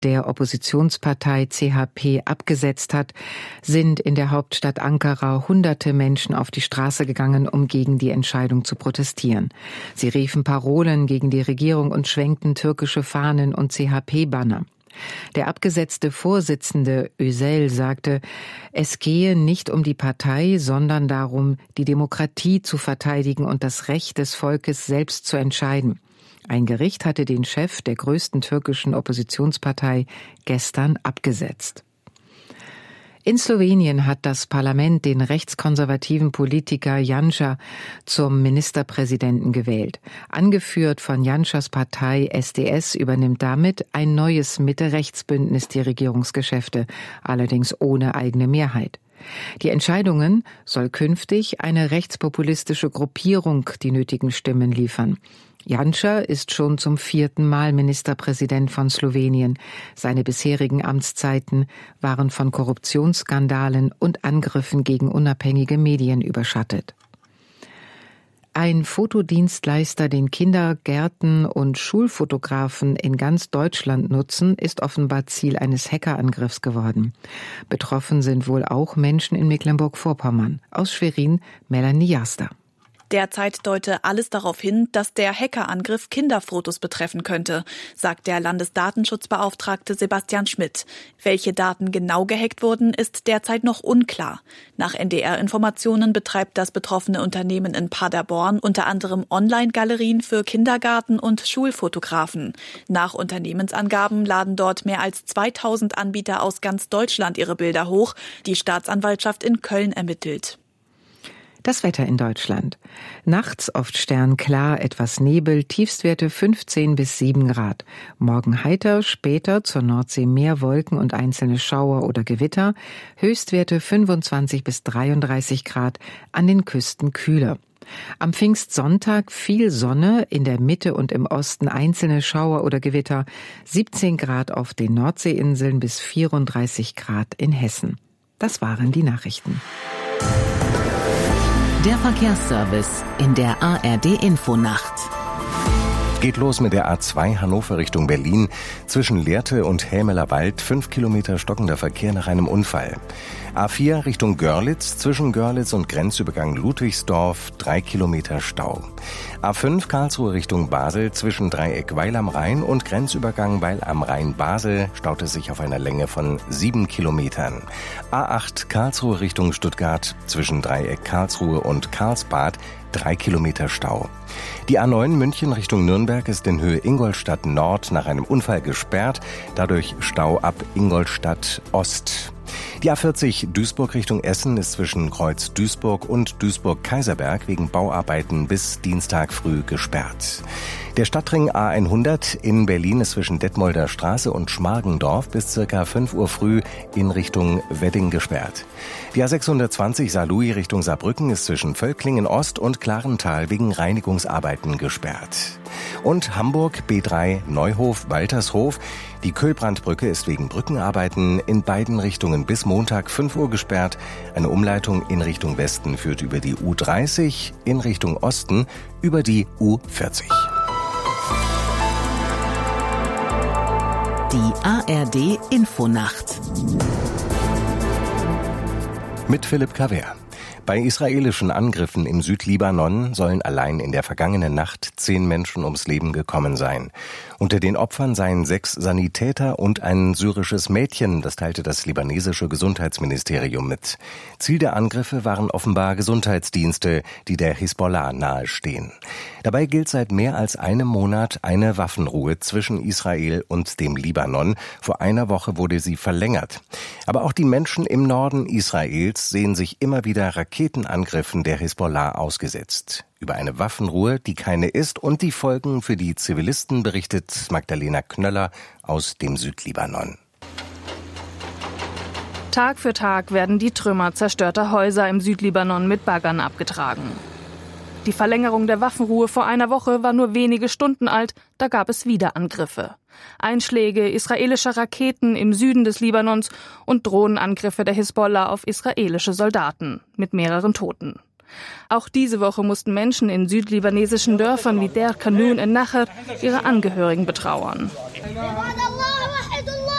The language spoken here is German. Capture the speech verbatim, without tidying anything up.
der Oppositionspartei C H P abgesetzt hat, sind in der Hauptstadt Ankara hunderte Menschen auf die Straße gegangen, um gegen die Entscheidung zu protestieren. Sie riefen Parolen gegen die Regierung und schwenkten türkische Fahnen und C H P-Banner. Der abgesetzte Vorsitzende Özel sagte, es gehe nicht um die Partei, sondern darum, die Demokratie zu verteidigen und das Recht des Volkes selbst zu entscheiden. Ein Gericht hatte den Chef der größten türkischen Oppositionspartei gestern abgesetzt. In Slowenien hat das Parlament den rechtskonservativen Politiker Janša zum Ministerpräsidenten gewählt. Angeführt von Janšas Partei S D S übernimmt damit ein neues Mitte-Rechts-Bündnis die Regierungsgeschäfte, allerdings ohne eigene Mehrheit. Die Entscheidungen soll künftig eine rechtspopulistische Gruppierung die nötigen Stimmen liefern. Janša ist schon zum vierten Mal Ministerpräsident von Slowenien. Seine bisherigen Amtszeiten waren von Korruptionsskandalen und Angriffen gegen unabhängige Medien überschattet. Ein Fotodienstleister, den Kindergärten und Schulfotografen in ganz Deutschland nutzen, ist offenbar Ziel eines Hackerangriffs geworden. Betroffen sind wohl auch Menschen in Mecklenburg-Vorpommern. Aus Schwerin, Melanie Jaster. Derzeit deute alles darauf hin, dass der Hackerangriff Kinderfotos betreffen könnte, sagt der Landesdatenschutzbeauftragte Sebastian Schmidt. Welche Daten genau gehackt wurden, ist derzeit noch unklar. Nach N D R-Informationen betreibt das betroffene Unternehmen in Paderborn unter anderem Online-Galerien für Kindergarten- und Schulfotografen. Nach Unternehmensangaben laden dort mehr als zweitausend Anbieter aus ganz Deutschland ihre Bilder hoch. Die Staatsanwaltschaft in Köln ermittelt. Das Wetter in Deutschland. Nachts oft sternklar, etwas Nebel, Tiefstwerte fünfzehn bis sieben Grad. Morgen heiter, später zur Nordsee mehr Wolken und einzelne Schauer oder Gewitter. Höchstwerte fünfundzwanzig bis dreiunddreißig Grad, an den Küsten kühler. Am Pfingstsonntag viel Sonne, in der Mitte und im Osten einzelne Schauer oder Gewitter. siebzehn Grad auf den Nordseeinseln bis vierunddreißig Grad in Hessen. Das waren die Nachrichten. Der Verkehrsservice in der A R D-Infonacht. Geht los mit der A zwei Hannover Richtung Berlin. Zwischen Lehrte und Hämeler Wald fünf Kilometer stockender Verkehr nach einem Unfall. A vier Richtung Görlitz, zwischen Görlitz und Grenzübergang Ludwigsdorf drei Kilometer Stau. A fünf Karlsruhe Richtung Basel, zwischen Dreieck Weil am Rhein und Grenzübergang Weil am Rhein Basel staut es sich auf einer Länge von sieben Kilometern. A acht Karlsruhe Richtung Stuttgart, zwischen Dreieck Karlsruhe und Karlsbad drei Kilometer Stau. Die A neun München Richtung Nürnberg ist in Höhe Ingolstadt Nord nach einem Unfall gesperrt, dadurch Stau ab Ingolstadt Ost. Die A vierzig Duisburg Richtung Essen ist zwischen Kreuz Duisburg und Duisburg-Kaiserberg wegen Bauarbeiten bis Dienstag früh gesperrt. Der Stadtring A hundert in Berlin ist zwischen Detmolder Straße und Schmargendorf bis circa fünf Uhr früh in Richtung Wedding gesperrt. Die A sechshundertzwanzig Saarlouis Richtung Saarbrücken ist zwischen Völklingen Ost und Klarental wegen Reinigungsarbeiten gesperrt. Und Hamburg B drei Neuhof Waltershof. Die Köhlbrandbrücke ist wegen Brückenarbeiten in beiden Richtungen bis Montag fünf Uhr gesperrt. Eine Umleitung in Richtung Westen führt über die U dreißig, in Richtung Osten über die U vierzig. Die A R D-Infonacht. Mit Philipp Kaver. Bei israelischen Angriffen im Südlibanon sollen allein in der vergangenen Nacht zehn Menschen ums Leben gekommen sein. Unter den Opfern seien sechs Sanitäter und ein syrisches Mädchen, das teilte das libanesische Gesundheitsministerium mit. Ziel der Angriffe waren offenbar Gesundheitsdienste, die der Hisbollah nahestehen. Dabei gilt seit mehr als einem Monat eine Waffenruhe zwischen Israel und dem Libanon. Vor einer Woche wurde sie verlängert. Aber auch die Menschen im Norden Israels sehen sich immer wieder Raketenangriffen der Hisbollah ausgesetzt. Über eine Waffenruhe, die keine ist, und die Folgen für die Zivilisten berichtet Magdalena Knöller aus dem Südlibanon. Tag für Tag werden die Trümmer zerstörter Häuser im Südlibanon mit Baggern abgetragen. Die Verlängerung der Waffenruhe vor einer Woche war nur wenige Stunden alt, da gab es wieder Angriffe. Einschläge israelischer Raketen im Süden des Libanons und Drohnenangriffe der Hisbollah auf israelische Soldaten mit mehreren Toten. Auch diese Woche mussten Menschen in südlibanesischen Dörfern wie Der Kanun in Nachar ihre Angehörigen betrauern.